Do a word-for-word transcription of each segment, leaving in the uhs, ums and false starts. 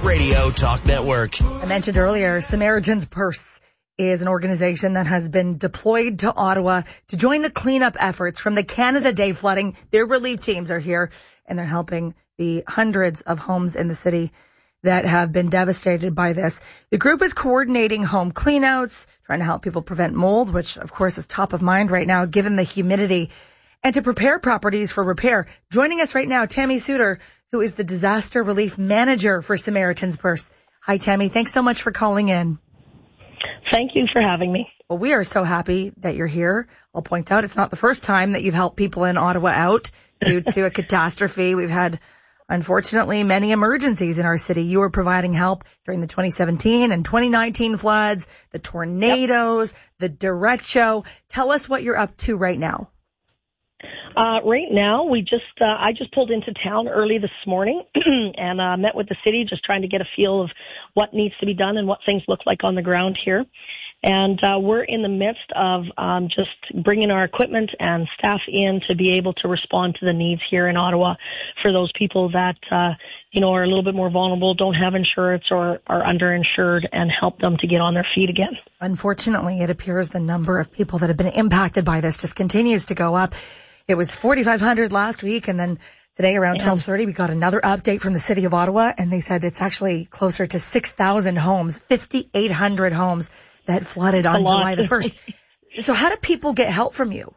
Radio Talk Network. I mentioned earlier, Samaritan's Purse is an organization that has been deployed to Ottawa to join the cleanup efforts from the Canada Day flooding. Their relief teams are here, and they're helping the hundreds of homes in the city that have been devastated by this. The group is coordinating home cleanouts, trying to help people prevent mold, which of course is top of mind right now given the humidity, and to prepare properties for repair. Joining us right now, Tammy Suter, who is the disaster relief manager for Samaritan's Purse. Hi, Tammy. Thanks so much for calling in. Thank you for having me. Well, we are so happy that you're here. I'll point out it's not the first time that you've helped people in Ottawa out due to a catastrophe. We've had, unfortunately, many emergencies in our city. You were providing help during the twenty seventeen and twenty nineteen floods, the tornadoes, yep. the derecho. Tell us what you're up to right now. Uh, right now, we just, uh, I just pulled into town early this morning and, uh, met with the city, just trying to get a feel of what needs to be done and what things look like on the ground here. And, uh, we're in the midst of, um, just bringing our equipment and staff in to be able to respond to the needs here in Ottawa for those people that, uh, you know, are a little bit more vulnerable, don't have insurance or are underinsured, and help them to get on their feet again. Unfortunately, it appears the number of people that have been impacted by this just continues to go up. It was forty-five hundred last week, and then today around yeah. twelve thirty, we got another update from the city of Ottawa, and they said it's actually closer to six thousand homes, fifty-eight hundred homes that flooded on July the first. So how do people get help from you?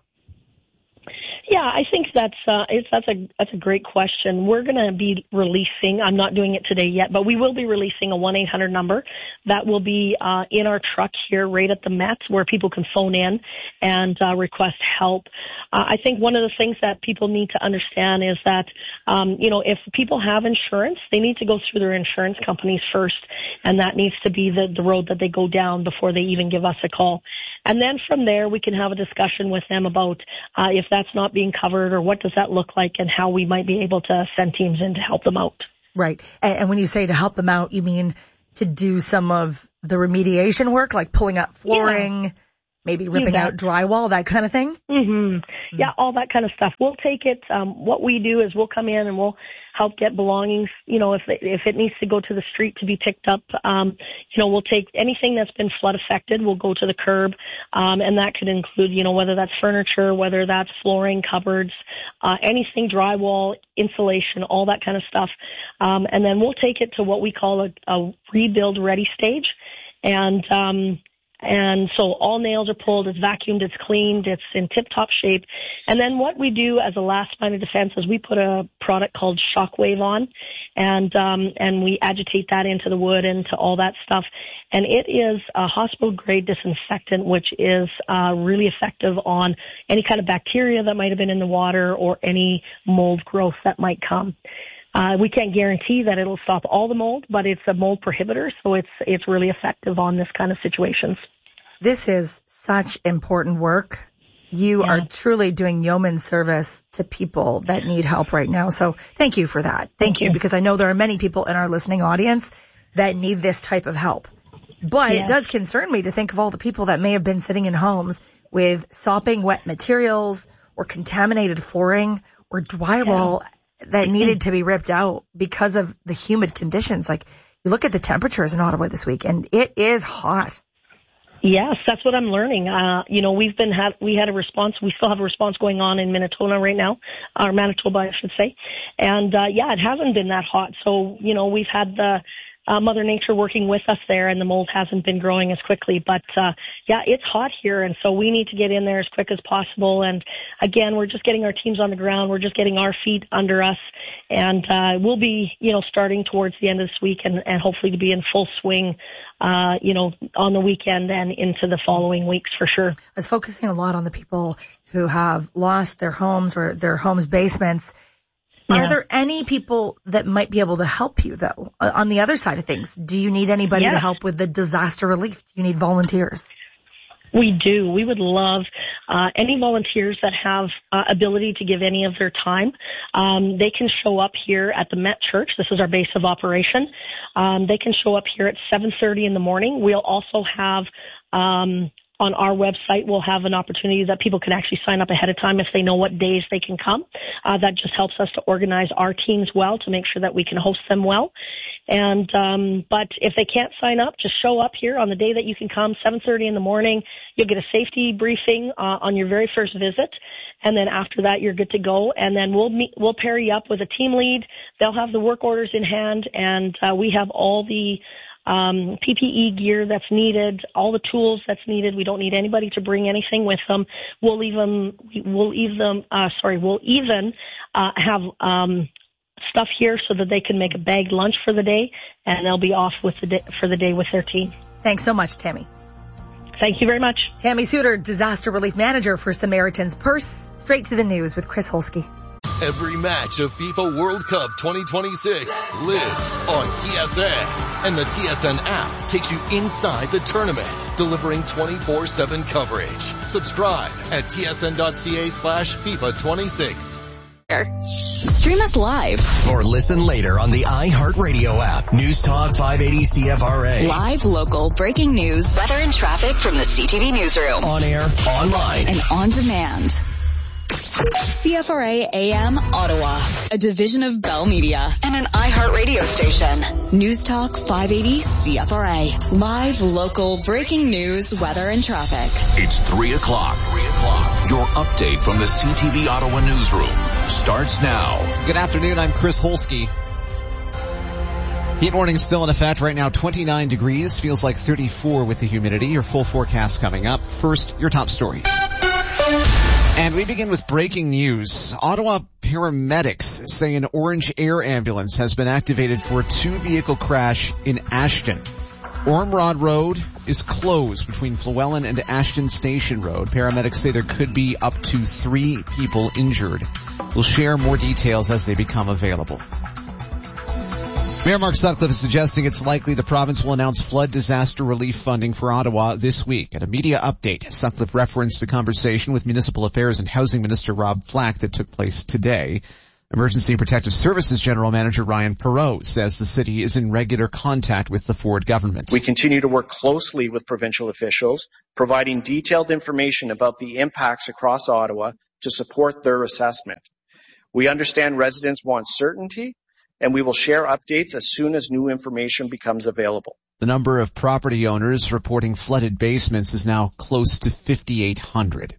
Yeah, I think that's uh, it's, that's a that's a great question. We're going to be releasing. I'm not doing it today yet, but we will be releasing a one eight hundred number that will be uh, in our truck here, right at the Met, where people can phone in and uh, request help. Uh, I think one of the things that people need to understand is that um, you know, if people have insurance, they need to go through their insurance companies first, and that needs to be the the road that they go down before they even give us a call. And then from there, we can have a discussion with them about uh, if that's not being covered or what does that look like and how we might be able to send teams in to help them out. Right. And, and when you say to help them out, you mean to do some of the remediation work, like pulling up flooring, yeah. maybe ripping out drywall, that kind of thing? Mm-hmm. Mm-hmm. Yeah, all that kind of stuff. We'll take it. Um, what we do is we'll come in and we'll help get belongings. You know, if it, if it needs to go to the street to be picked up, um, you know, we'll take anything that's been flood affected. We'll go to the curb, um, and that could include, you know, whether that's furniture, whether that's flooring, cupboards, uh, anything, drywall, insulation, all that kind of stuff. Um, and then we'll take it to what we call a, a rebuild ready stage, and um, And so all nails are pulled, it's vacuumed, it's cleaned, it's in tip-top shape. And then what we do as a last line of defense is we put a product called Shockwave on, and um, and we agitate that into the wood and to all that stuff. And it is a hospital-grade disinfectant, which is uh, really effective on any kind of bacteria that might have been in the water or any mold growth that might come. Uh, we can't guarantee that it'll stop all the mold, but it's a mold prohibitor, so it's it's really effective on this kind of situations. This is such important work. You yeah. are truly doing yeoman service to people that need help right now. So thank you for that. Thank, thank you, you, because I know there are many people in our listening audience that need this type of help. But yes. it does concern me to think of all the people that may have been sitting in homes with sopping wet materials or contaminated flooring or drywall yeah. that needed to be ripped out because of the humid conditions. Like, you look at the temperatures in Ottawa this week, and it is hot. Yes, that's what I'm learning. Uh, you know, we've been had we had a response. We still have a response going on in Minnesota right now, or Manitoba, I should say. And uh, yeah, it hasn't been that hot. So you know, we've had the uh, Mother Nature working with us there, and the mold hasn't been growing as quickly. But uh, yeah, it's hot here, and so we need to get in there as quick as possible. And again, we're just getting our teams on the ground. We're just getting our feet under us, and uh, we'll be, you know, starting towards the end of this week, and, and hopefully to be in full swing, uh, you know, on the weekend and into the following weeks for sure. I was focusing a lot on the people who have lost their homes or their homes' basements. Yeah. Are there any people that might be able to help you, though, on the other side of things? Do you need anybody yes. to help with the disaster relief? Do you need volunteers? We do. We would love uh, any volunteers that have uh, ability to give any of their time. Um, they can show up here at the Met Church. This is our base of operation. Um, they can show up here at seven thirty in the morning. We'll also have um, on our website, we'll have an opportunity that people can actually sign up ahead of time if they know what days they can come. Uh, that just helps us to organize our teams well to make sure that we can host them well. And, um, but if they can't sign up, just show up here on the day that you can come, seven thirty in the morning. You'll get a safety briefing, uh, on your very first visit. And then after that, you're good to go. And then we'll meet, we'll pair you up with a team lead. They'll have the work orders in hand, and, uh, we have all the, um, P P E gear that's needed, all the tools that's needed. We don't need anybody to bring anything with them. We'll leave them, we'll even, uh, sorry, we'll even, uh, have, um, stuff here so that they can make a bagged lunch for the day, and they'll be off with the day, for the day with their team. Thanks so much, Tammy. Thank you very much. Tammy Suter, Disaster Relief Manager for Samaritan's Purse. Straight to the news with Chris Holsky. Every match of FIFA World Cup twenty twenty-six lives on T S N. And the T S N app takes you inside the tournament, delivering twenty-four seven coverage. Subscribe at tsn.ca slash FIFA 26. Stream us live or listen later on the iHeartRadio app. News Talk five eighty C F R A. Live, local, breaking news, weather and traffic from the C T V newsroom. On air, online, and on demand. C F R A A M Ottawa, a division of Bell Media and an iHeartRadio station. News Talk five eighty C F R A. Live, local, breaking news, weather and traffic. It's three o'clock. Three o'clock. Your update from the C T V Ottawa newsroom starts now. Good afternoon. I'm Chris Holsky. Heat warning still in effect right now. twenty-nine degrees. Feels like thirty-four with the humidity. Your full forecast coming up. First, your top stories. And we begin with breaking news. Ottawa paramedics say an Orange Air ambulance has been activated for a two-vehicle crash in Ashton. Ormrod Road is closed between Flewellen and Ashton Station Road. Paramedics say there could be up to three people injured. We'll share more details as they become available. Mayor Mark Sutcliffe is suggesting it's likely the province will announce flood disaster relief funding for Ottawa this week. At a media update, Sutcliffe referenced a conversation with Municipal Affairs and Housing Minister Rob Flack that took place today. Emergency Protective Services General Manager Ryan Perreault says the city is in regular contact with the Ford government. We continue to work closely with provincial officials, providing detailed information about the impacts across Ottawa to support their assessment. We understand residents want certainty, and we will share updates as soon as new information becomes available. The number of property owners reporting flooded basements is now close to fifty-eight hundred.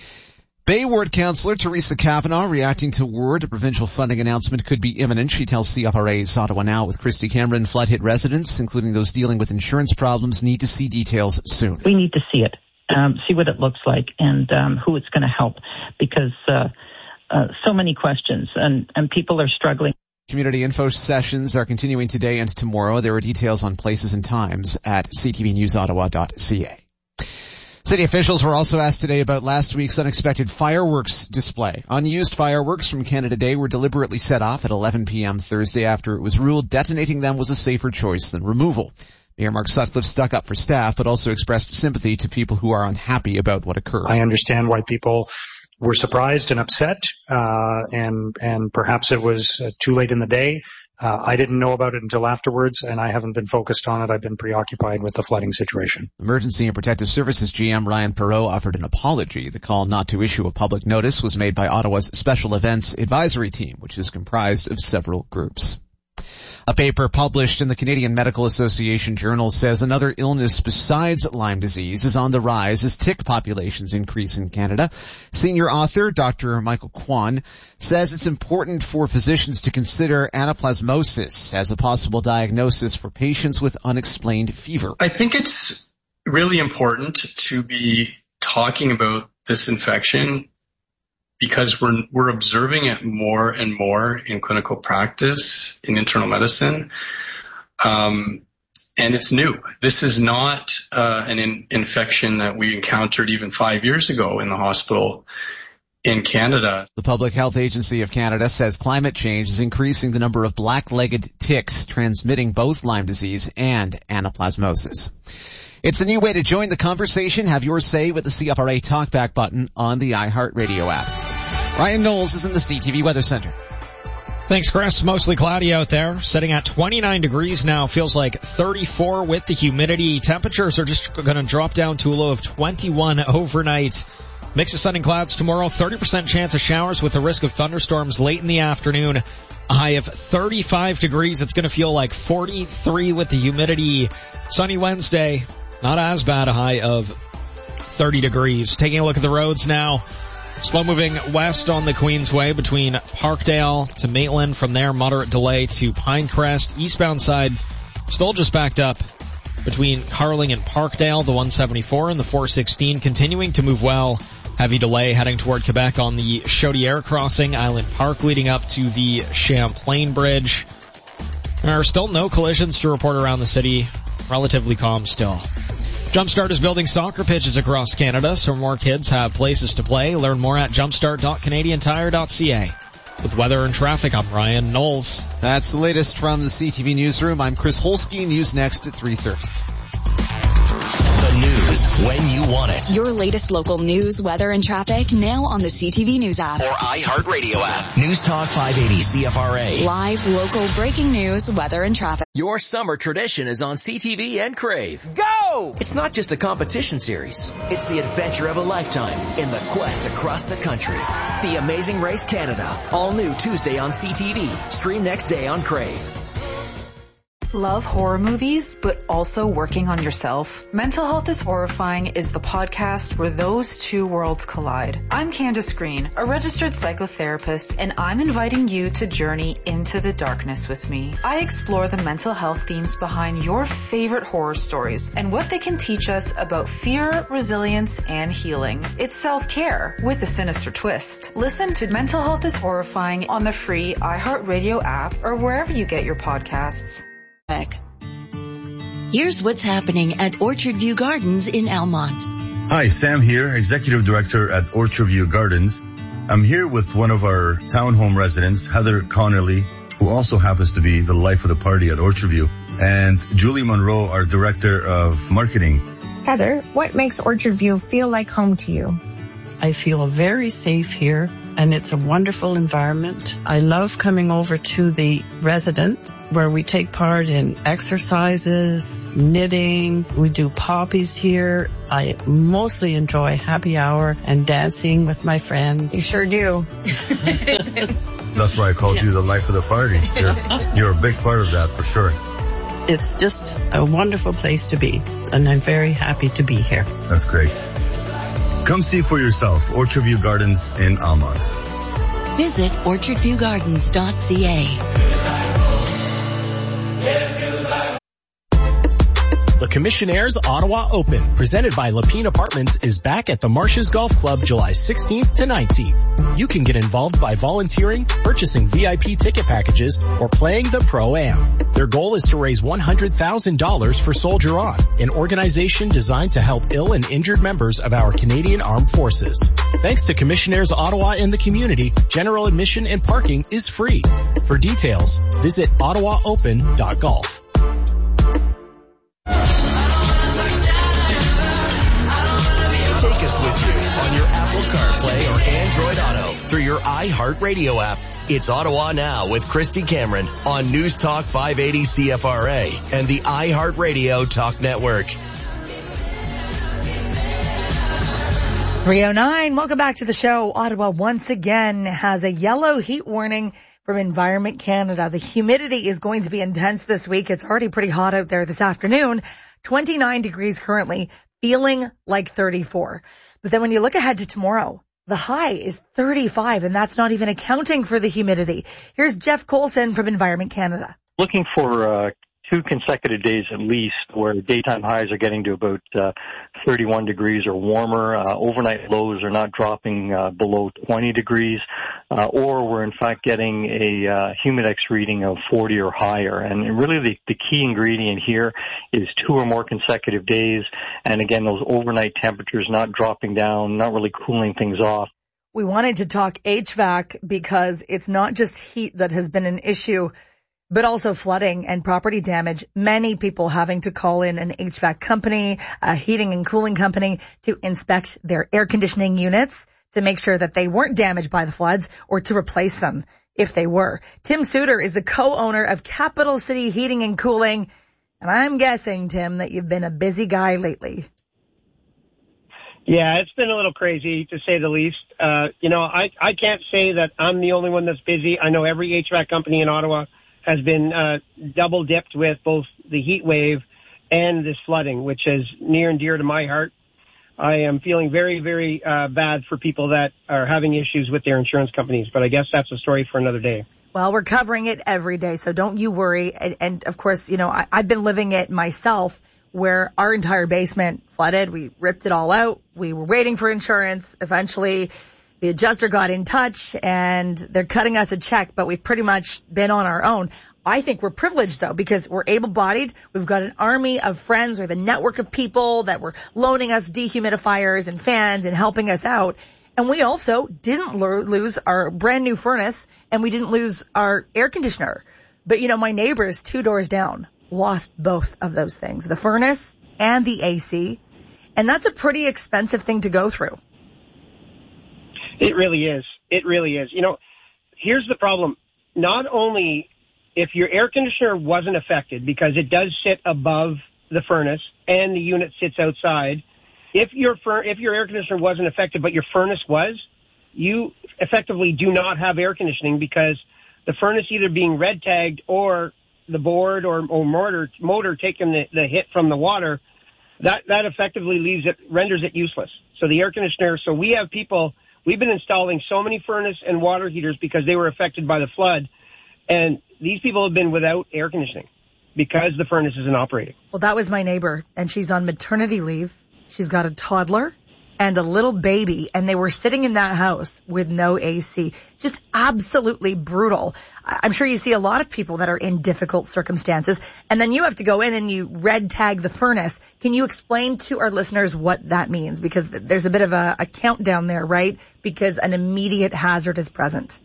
Bay Ward Councillor Teresa Kavanaugh reacting to word a provincial funding announcement could be imminent. She tells C F R A's Ottawa Now with Christy Cameron flood-hit residents, including those dealing with insurance problems, need to see details soon. We need to see it, um, see what it looks like, and um, who it's going to help, because uh, uh, so many questions, and, and people are struggling. Community info sessions are continuing today and tomorrow. There are details on places and times at c t v news ottawa dot c a. City officials were also asked today about last week's unexpected fireworks display. Unused fireworks from Canada Day were deliberately set off at eleven p.m. Thursday after it was ruled detonating them was a safer choice than removal. Mayor Mark Sutcliffe stuck up for staff, but also expressed sympathy to people who are unhappy about what occurred. I understand why people were surprised and upset, uh, and, and perhaps it was uh, too late in the day. Uh, I didn't know about it until afterwards, and I haven't been focused on it. I've been preoccupied with the flooding situation. Emergency and Protective Services G M Ryan Perreault offered an apology. The call not to issue a public notice was made by Ottawa's Special Events Advisory Team, which is comprised of several groups. A paper published in the Canadian Medical Association Journal says another illness besides Lyme disease is on the rise as tick populations increase in Canada. Senior author Doctor Michael Kwan says it's important for physicians to consider anaplasmosis as a possible diagnosis for patients with unexplained fever. I think it's really important to be talking about this infection because we're we're observing it more and more in clinical practice, in internal medicine, um, and it's new. This is not uh, an in- infection that we encountered even five years ago in the hospital in Canada. The Public Health Agency of Canada says climate change is increasing the number of black-legged ticks transmitting both Lyme disease and anaplasmosis. It's a new way to join the conversation. Have your say with the C F R A Talkback button on the iHeartRadio app. Ryan Knowles is in the C T V Weather Center. Thanks, Chris. Mostly cloudy out there, sitting at twenty-nine degrees now. Feels like thirty-four with the humidity. Temperatures are just going to drop down to a low of twenty-one overnight. Mix of sun and clouds tomorrow. thirty percent chance of showers with a risk of thunderstorms late in the afternoon. A high of thirty-five degrees. It's going to feel like forty-three with the humidity. Sunny Wednesday. Not as bad. A high of thirty degrees. Taking a look at the roads now. Slow moving west on the Queensway between Parkdale to Maitland. From there, moderate delay to Pinecrest. Eastbound side still just backed up between Carling and Parkdale. The one seventy-four and the four sixteen continuing to move well. Heavy delay heading toward Quebec on the Chaudière crossing. Island Park leading up to the Champlain Bridge. There are still no collisions to report around the city. Relatively calm still. Jumpstart is building soccer pitches across Canada so more kids have places to play. Learn more at jumpstart dot canadian tire dot c a. With weather and traffic, I'm Ryan Knowles. That's the latest from the C T V Newsroom. I'm Chris Holsky. News next at three thirty. The news when you want it. Your latest local news, weather, and traffic now on the C T V News app. Or iHeartRadio app. News Talk five eighty C F R A. Live, local, breaking news, weather, and traffic. Your summer tradition is on C T V and Crave. Go! It's not just a competition series. It's the adventure of a lifetime in the quest across the country. The Amazing Race Canada. All new Tuesday on C T V. Stream next day on Crave. Love horror movies, but also working on yourself? Mental Health is Horrifying is the podcast where those two worlds collide. I'm Candace Green, a registered psychotherapist, and I'm inviting you to journey into the darkness with me. I explore the mental health themes behind your favorite horror stories and what they can teach us about fear, resilience, and healing. It's self-care with a sinister twist. Listen to Mental Health is Horrifying on the free iHeartRadio app or wherever you get your podcasts. Here's what's happening at Orchard View Gardens in Almont. Hi, Sam here, Executive Director at Orchard View Gardens. I'm here with one of our townhome residents, Heather Connolly, who also happens to be the life of the party at Orchard View, and Julie Monroe, our Director of Marketing. Heather, what makes Orchard View feel like home to you? I feel very safe here, and it's a wonderful environment. I love coming over to the residence where we take part in exercises, knitting. We do poppies here. I mostly enjoy happy hour and dancing with my friends. You sure do. That's why I called yeah. you the life of the party. You're, you're a big part of that for sure. It's just a wonderful place to be, and I'm very happy to be here. That's great. Come see for yourself, Orchard View Gardens in Almont. Visit orchard view gardens dot c a. The Commissionaires Ottawa Open, presented by Lapine Apartments, is back at the Marshes Golf Club July sixteenth to nineteenth. You can get involved by volunteering, purchasing V I P ticket packages, or playing the Pro-Am. Their goal is to raise one hundred thousand dollars for Soldier On, an organization designed to help ill and injured members of our Canadian Armed Forces. Thanks to Commissionaires Ottawa and the community, general admission and parking is free. For details, visit ottawa open dot golf. Take us with you on your Apple CarPlay or Android Auto through your iHeartRadio app. It's Ottawa Now with Christy Cameron on News Talk five eighty C F R A and the iHeartRadio Talk Network. three oh nine, welcome back to the show. Ottawa once again has a yellow heat warning from Environment Canada. The humidity is going to be intense this week. It's already pretty hot out there this afternoon. twenty-nine degrees currently, feeling like thirty-four. But then when you look ahead to tomorrow, the high is thirty-five, and that's not even accounting for the humidity. Here's Jeff Colson from Environment Canada. Looking for uh, two consecutive days at least where daytime highs are getting to about uh, thirty-one degrees or warmer. Uh, overnight lows are not dropping uh, below twenty degrees, uh, or we're in fact getting a uh, humidex reading of forty or higher. And really the, the key ingredient here is two or more consecutive days. And again, those overnight temperatures not dropping down, not really cooling things off. We wanted to talk H V A C because it's not just heat that has been an issue, but also flooding and property damage. Many people having to call in an H V A C company, a heating and cooling company, to inspect their air conditioning units to make sure that they weren't damaged by the floods or to replace them if they were. Tim Suter is the co-owner of Capital City Heating and Cooling. And I'm guessing, Tim, that you've been a busy guy lately. Yeah, it's been a little crazy, to say the least. Uh, you know, I, I can't say that I'm the only one that's busy. I know every H V A C company in Ottawa has been uh, double-dipped with both the heat wave and this flooding, which is near and dear to my heart. I am feeling very, very uh, bad for people that are having issues with their insurance companies, but I guess that's a story for another day. Well, we're covering it every day, so don't you worry. And, and of course, you know, I, I've been living it myself, where our entire basement flooded. We ripped it all out. We were waiting for insurance. Eventually, the adjuster got in touch, and they're cutting us a check, but we've pretty much been on our own. I think we're privileged, though, because we're able-bodied. We've got an army of friends. We have a network of people that were loaning us dehumidifiers and fans and helping us out. And we also didn't lo- lose our brand-new furnace, and we didn't lose our air conditioner. But, you know, my neighbors two doors down lost both of those things, the furnace and the A C. And that's a pretty expensive thing to go through. It really is. It really is. You know, here's the problem. Not only if your air conditioner wasn't affected, because it does sit above the furnace and the unit sits outside, if your fur- if your air conditioner wasn't affected but your furnace was, you effectively do not have air conditioning, because the furnace either being red tagged or the board or, or motor motor taking the, the hit from the water, that, that effectively leaves it, renders it useless. So the air conditioner, so we have people, we've been installing so many furnace and water heaters because they were affected by the flood. And these people have been without air conditioning because the furnace isn't operating. Well, that was my neighbor, and she's on maternity leave. She's got a toddler and a little baby, and they were sitting in that house with no A C. Just absolutely brutal. I'm sure you see a lot of people that are in difficult circumstances, and then you have to go in and you red tag the furnace. Can you explain to our listeners what that means? Because there's a bit of a, a countdown there, right? Because an immediate hazard is present.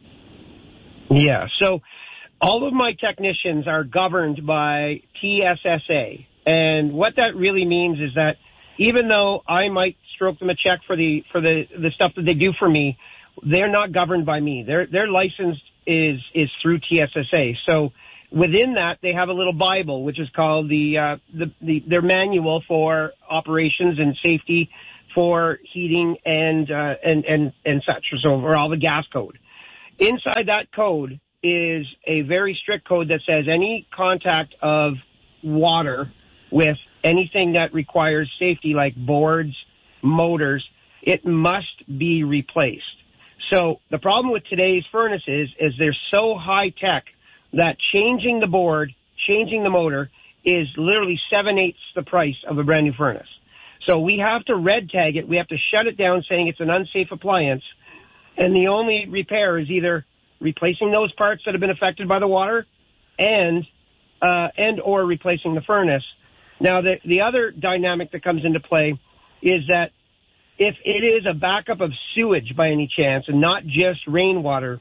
Yeah, so all of my technicians are governed by T S S A, and what that really means is that even though I might stroke them a check for the for the, the stuff that they do for me, they're not governed by me. Their their license is is through T S S A. So within that, they have a little Bible, which is called the uh, the, the their manual for operations and safety for heating and uh, and and and such. So or all the gas code. Inside that code is a very strict code that says any contact of water with anything that requires safety, like boards, motors, it must be replaced. So the problem with today's furnaces is they're so high tech that changing the board, changing the motor is literally seven-eighths the price of a brand new furnace. So we have to red tag it. We have to shut it down saying it's an unsafe appliance. And the only repair is either replacing those parts that have been affected by the water and, uh, and or replacing the furnace. Now, the, the other dynamic that comes into play is that if it is a backup of sewage by any chance and not just rainwater,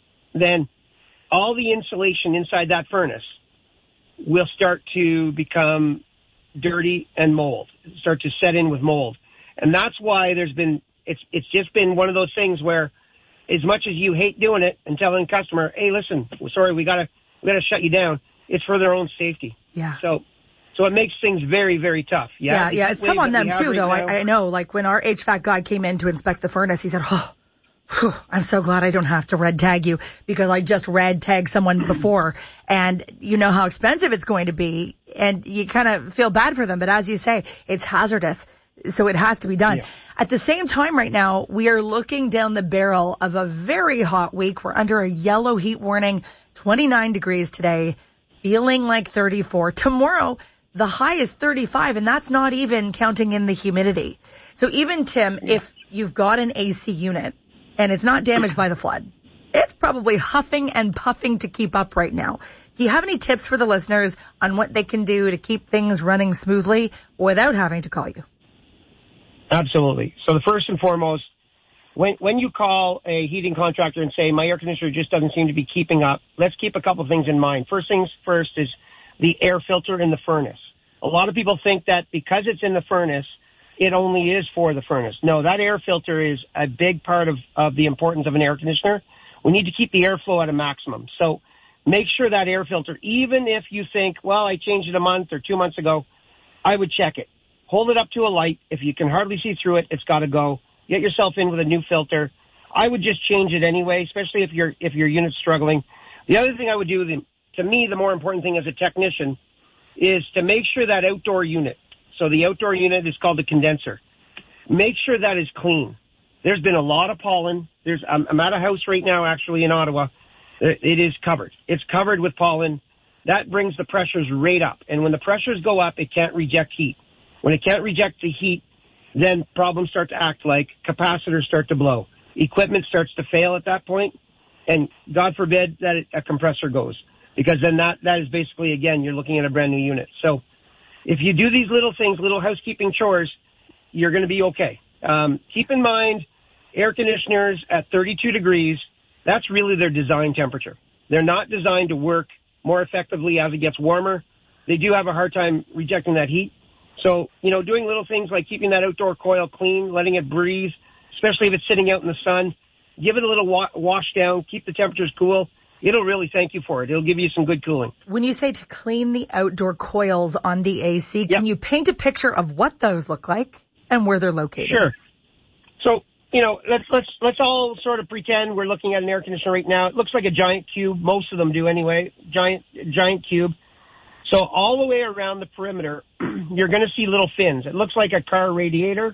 then all the insulation inside that furnace will start to become dirty and mold, start to set in with mold. And that's why there's been, it's, it's just been one of those things where as much as you hate doing it and telling the customer, hey, listen, sorry, we gotta, we gotta shut you down, it's for their own safety. Yeah. So, So it makes things very, very tough. Yeah, yeah, yeah. It's tough on them too, right though. I, I know, like when our H V A C guy came in to inspect the furnace, he said, oh, whew, I'm so glad I don't have to red tag you because I just red tagged someone before. And you know how expensive it's going to be. And you kind of feel bad for them. But as you say, it's hazardous. So it has to be done. Yeah. At the same time right now, we are looking down the barrel of a very hot week. We're under a yellow heat warning, twenty-nine degrees today, feeling like thirty-four. Tomorrow, the high is thirty-five, and that's not even counting in the humidity. So even, Tim, yeah. if you've got an A C unit and it's not damaged by the flood, it's probably huffing and puffing to keep up right now. Do you have any tips for the listeners on what they can do to keep things running smoothly without having to call you? Absolutely. So the first and foremost, when when you call a heating contractor and say, my air conditioner just doesn't seem to be keeping up, let's keep a couple things in mind. First things first is the air filter in the furnace. A lot of people think that because it's in the furnace, it only is for the furnace. No, that air filter is a big part of, of the importance of an air conditioner. we need to keep the airflow at a maximum. So make sure that air filter, even if you think, well, I changed it a month or two months ago, I would check it. Hold it up to a light. If you can hardly see through it, it's got to go. Get yourself in with a new filter. I would just change it anyway, especially if your if your unit's struggling. The other thing I would do, to me, the more important thing as a technician, is to make sure that outdoor unit, so the outdoor unit is called the condenser, make sure that is clean. There's been a lot of pollen. There's I'm, I'm at a house right now, actually, in Ottawa. It is covered. It's covered with pollen. That brings the pressures right up. And when the pressures go up, it can't reject heat. When it can't reject the heat, then problems start to act like capacitors start to blow. Equipment starts to fail at that point, and God forbid that it, a compressor goes, because then that, that is basically, again, you're looking at a brand new unit. So if you do these little things, little housekeeping chores, you're going to be okay. Um, keep in mind, air conditioners at thirty-two degrees, that's really their design temperature. They're not designed to work more effectively as it gets warmer. They do have a hard time rejecting that heat. So, you know, doing little things like keeping that outdoor coil clean, letting it breathe, especially if it's sitting out in the sun, give it a little wa- wash down, keep the temperatures cool. It'll really thank you for it. It'll give you some good cooling. When you say to clean the outdoor coils on the A C, yep. Can you paint a picture of what those look like and where they're located? Sure. So, you know, let's let's let's all sort of pretend we're looking at an air conditioner right now. It looks like a giant cube. Most of them do anyway. Giant giant cube. So all the way around the perimeter, you're going to see little fins. It looks like a car radiator.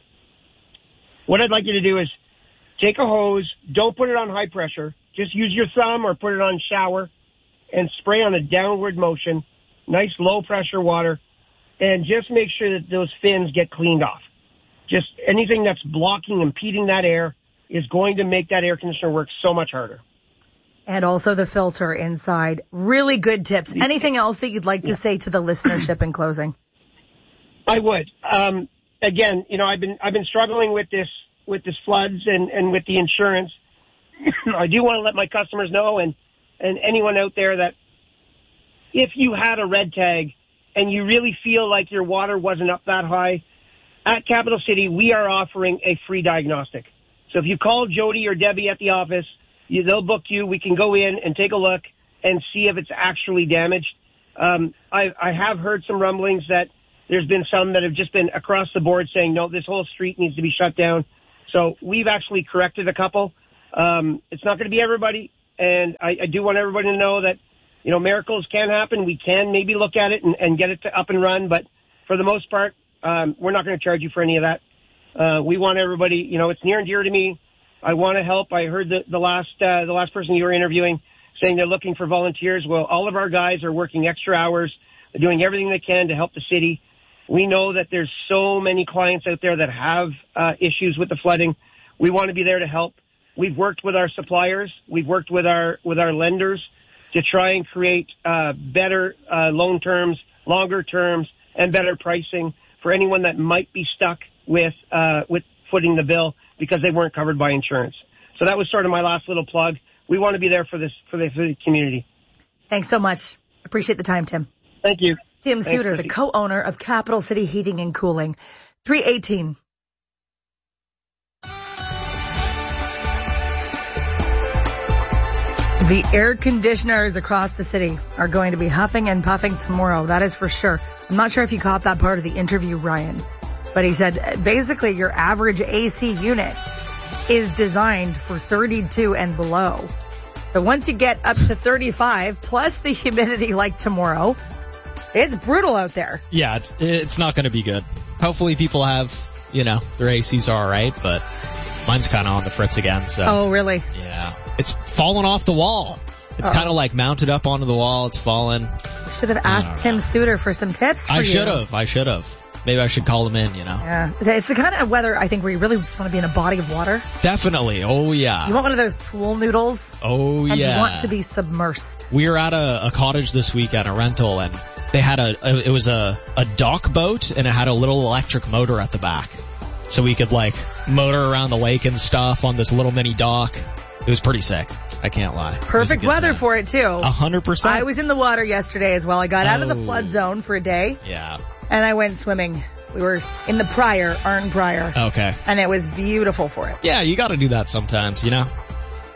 What I'd like you to do is take a hose. Don't put it on high pressure. Just use your thumb or put it on shower and spray on a downward motion. Nice low pressure water. And just make sure that those fins get cleaned off. Just anything that's blocking, impeding that air is going to make that air conditioner work so much harder. And also the filter inside. Really good tips. Anything else that you'd like to say to the listenership in closing? I would. Um, again, you know, I've been I've been struggling with this with this floods and, and with the insurance. I do want to let my customers know and, and anyone out there that if you had a red tag and you really feel like your water wasn't up that high, at Capital City, we are offering a free diagnostic. So if you call Jody or Debbie at the office, you, they'll book you. We can go in and take a look and see if it's actually damaged. Um, I, I have heard some rumblings that there's been some that have just been across the board saying, no, this whole street needs to be shut down. So we've actually corrected a couple. Um, it's not going to be everybody. And I, I do want everybody to know that, you know, miracles can happen. We can maybe look at it and, and get it to up and run. But for the most part, um, we're not going to charge you for any of that. Uh, we want everybody, you know, it's near and dear to me. I want to help. I heard the, the last, uh, the last person you were interviewing saying they're looking for volunteers. Well, all of our guys are working extra hours. They're doing everything they can to help the city. We know that there's so many clients out there that have, uh, issues with the flooding. We want to be there to help. We've worked with our suppliers. We've worked with our, with our lenders to try and create, uh, better, uh, loan terms, longer terms, and better pricing for anyone that might be stuck with, uh, with footing the bill because they weren't covered by insurance. So that was sort of my last little plug. We want to be there for this, for the, for the community. Thanks so much. Appreciate the time, Tim. Thank you. Tim Thanks, Suter, the co-owner of Capital City Heating and Cooling. three eighteen. The air conditioners across the city are going to be huffing and puffing tomorrow. That is for sure. I'm not sure if you caught that part of the interview, Ryan, but he said basically your average A C unit is designed for thirty-two and below. So once you get up to thirty-five plus the humidity like tomorrow, it's brutal out there. Yeah, it's it's not going to be good. Hopefully people have, you know, their A Cs are all right, but mine's kind of on the fritz again. So. Oh, really? Yeah. It's fallen off the wall. It's kind of like mounted up onto the wall. It's fallen. We should have asked Tim Suter for some tips for I you. should have. I should have. Maybe I should call him in, you know. Yeah. It's the kind of weather, I think, where you really just want to be in a body of water. Definitely. Oh, yeah. You want one of those pool noodles. Oh, and yeah. you want to be submersed. We were at a, a cottage this week at a rental, and they had a, a it was a, a dock boat, and it had a little electric motor at the back. So we could, like, motor around the lake and stuff on this little mini dock. It was pretty sick. I can't lie. Perfect weather time. for it, too. A hundred percent. I was in the water yesterday as well. I got oh. out of the flood zone for a day. Yeah. And I went swimming. We were in the Prior, Arn Prior. Okay. And it was beautiful for it. Yeah, you gotta do that sometimes, you know?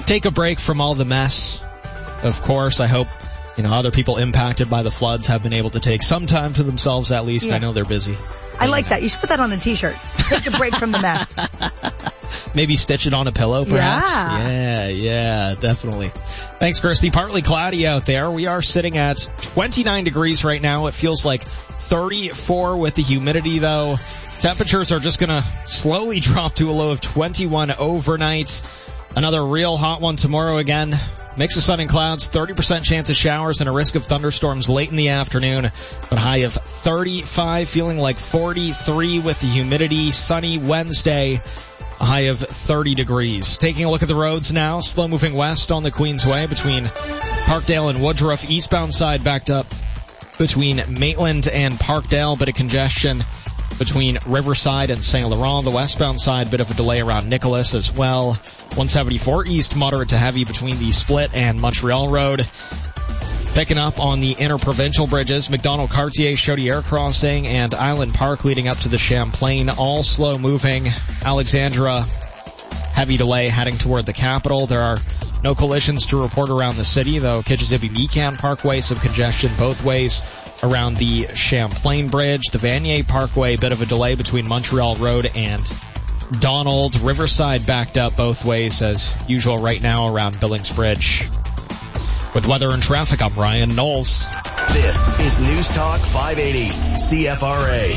take a break from all the mess. Of course, I hope, you know, other people impacted by the floods have been able to take some time to themselves at least. Yeah. I know they're busy. I like that. You should put that on a t-shirt. Take a break from the mess. Maybe stitch it on a pillow, perhaps? Yeah. Yeah, yeah, definitely. Thanks, Christy. Partly cloudy out there. We are sitting at twenty-nine degrees right now. It feels like thirty-four with the humidity, though. Temperatures are just going to slowly drop to a low of twenty-one overnight. Another real hot one tomorrow again. Mix of sun and clouds, thirty percent chance of showers and a risk of thunderstorms late in the afternoon. But high of thirty-five, feeling like forty-three with the humidity. Sunny Wednesday, a high of thirty degrees. Taking a look at the roads now. Slow moving west on the Queensway between Parkdale and Woodruff. Eastbound side backed up between Maitland and Parkdale. Bit of congestion between Riverside and Saint Laurent. The westbound side, bit of a delay around Nicholas as well. one seventy-four east, moderate to heavy between the Split and Montreal Road. Picking up on the interprovincial bridges, McDonald Cartier, Chaudière Crossing, and Island Park leading up to the Champlain, all slow moving. Alexandra, heavy delay heading toward the capital. There are no collisions to report around the city, though Kichizibi-Mecan Parkway, some congestion both ways around the Champlain Bridge. The Vanier Parkway, bit of a delay between Montreal Road and Donald. Riverside backed up both ways as usual right now around Billings Bridge. With weather and traffic, I'm Ryan Knowles. This is News Talk five eighty C F R A.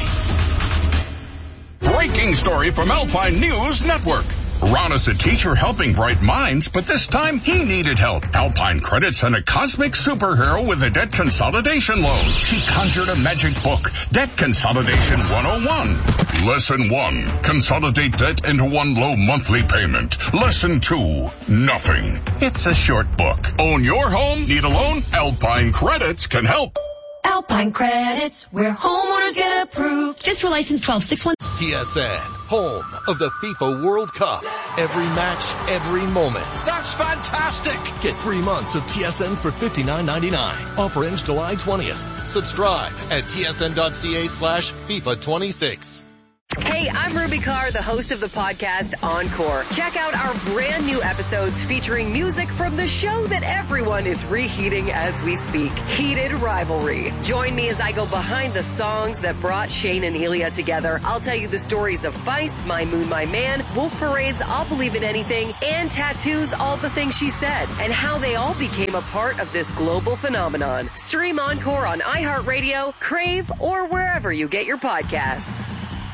Breaking story from Alpine News Network. Ron is a teacher helping bright minds, but this time he needed help. Alpine Credit sent a cosmic superhero with a debt consolidation loan. She conjured a magic book, Debt Consolidation one oh one. Lesson one, consolidate debt into one low monthly payment. Lesson two, nothing. It's a short book. Own your home? Need a loan? Alpine Credits can help. Alpine Credits, where homeowners get approved. Just for license twelve six one. T S N, home of the FIFA World Cup. Every match, every moment. That's fantastic! Get three months of T S N for fifty-nine ninety-nine. Offer ends July twentieth. Subscribe at tsn.ca slash FIFA 26. Hey, I'm Ruby Carr, the host of the podcast Encore. Check out our brand new episodes featuring music from the show that everyone is reheating as we speak, Heated Rivalry. Join me as I go behind the songs that brought Shane and Ilya together. I'll tell you the stories of Feist, My Moon, My Man, Wolf Parade's I'll Believe in Anything, and Tattoo's All the Things She Said, and how they all became a part of this global phenomenon. Stream Encore on iHeartRadio, Crave, or wherever you get your podcasts.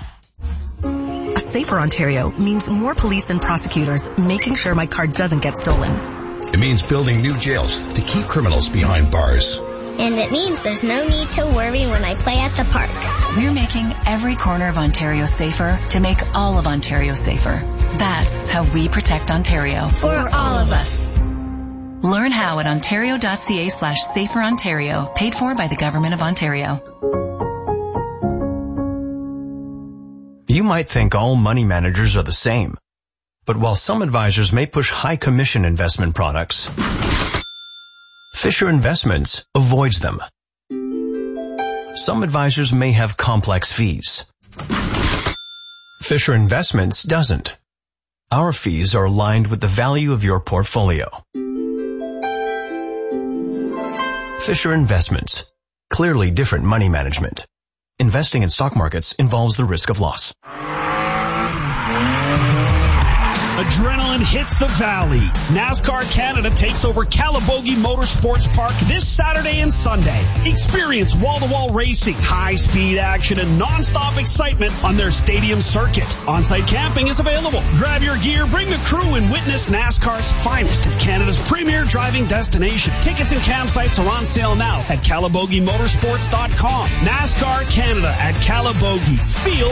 A safer Ontario means more police and prosecutors making sure my car doesn't get stolen. It means building new jails to keep criminals behind bars. And it means there's no need to worry when I play at the park. We're making every corner of Ontario safer to make all of Ontario safer. That's how we protect Ontario. For all of us. Learn how at ontario.ca slash safer Ontario, paid for by the Government of Ontario. You might think all money managers are the same, but while some advisors may push high commission investment products, Fisher Investments avoids them. Some advisors may have complex fees. Fisher Investments doesn't. Our fees are aligned with the value of your portfolio. Fisher Investments. Clearly different money management. Investing in stock markets involves the risk of loss. Adrenaline hits the valley. NASCAR Canada takes over Calabogie Motorsports Park this Saturday and Sunday. Experience wall-to-wall racing, high-speed action, and non-stop excitement on their stadium circuit. On-site camping is available. Grab your gear, bring the crew, and witness NASCAR's finest at Canada's premier driving destination. Tickets and campsites are on sale now at calabogie motorsports dot com. NASCAR Canada at Calabogie. Feel